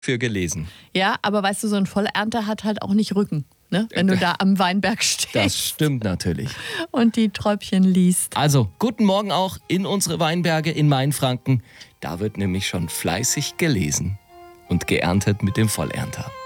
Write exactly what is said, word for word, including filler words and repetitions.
für gelesen. Ja, aber weißt du, so ein Vollernter hat halt auch nicht Rücken, ne? Wenn du da am Weinberg stehst. Das stimmt natürlich. Und die Träubchen liest. Also, guten Morgen auch in unsere Weinberge in Mainfranken. Da wird nämlich schon fleißig gelesen und geerntet mit dem Vollernter.